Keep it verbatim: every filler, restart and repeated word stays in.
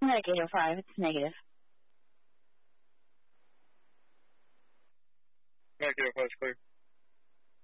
Medic eight oh five, it's negative. Medic eight oh five is clear.